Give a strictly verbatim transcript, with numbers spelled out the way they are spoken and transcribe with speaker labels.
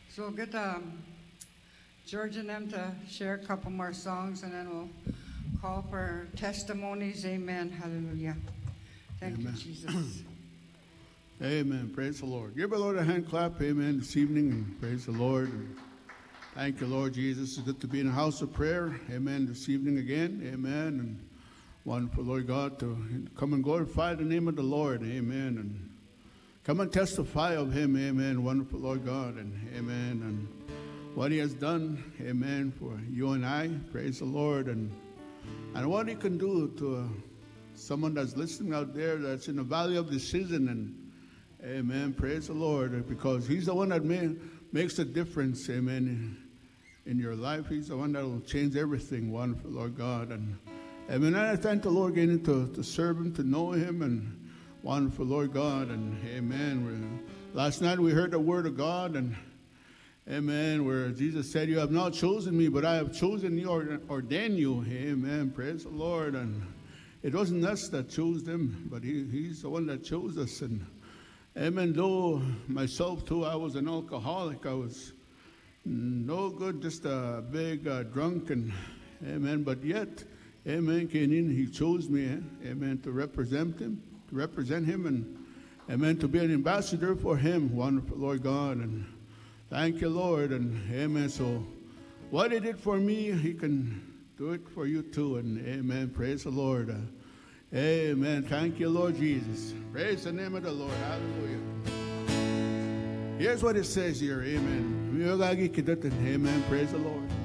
Speaker 1: So we'll get um, George and them to share a couple more songs, and then we'll call for testimonies. Amen. Hallelujah. Thank
Speaker 2: Amen.
Speaker 1: you, Jesus.
Speaker 2: Amen. Praise the Lord. Give the Lord a hand clap. Amen. This evening. And praise the Lord. And thank you, Lord Jesus. It's good to be in a house of prayer. Amen. This evening again. Amen. And wonderful, Lord God, to come and glorify the name of the Lord. Amen. And come and testify of him. Amen. Wonderful, Lord God. And amen. And what he has done. Amen. For you and I. Praise the Lord. And, and what he can do to uh, someone that's listening out there that's in the valley of decision. And amen. Praise the Lord. Because he's the one that may, makes a difference. Amen. In, in your life. He's the one that will change everything. Wonderful, Lord God. And amen. And I thank the Lord getting to, to serve him, to know him. And wonderful, Lord God. And amen. We're, last night we heard the word of God. And amen. Where Jesus said, you have not chosen me, but I have chosen you or ordained you. Amen. Praise the Lord. And it wasn't us that chose him, but he, he's the one that chose us. And amen. Though myself too, I was an alcoholic. I was no good, just a big uh, drunk. And amen. But yet, amen, came in, he chose me, eh? Amen, to represent him, to represent him, and amen, to be an ambassador for him. Wonderful, Lord God. And thank you, Lord. And amen. So what he did for me, he can do it for you too. And amen. Praise the Lord. Uh, amen. Thank you, Lord Jesus. Praise the name of the Lord. Hallelujah. Here's what it says here. Amen. Amen. Praise the Lord.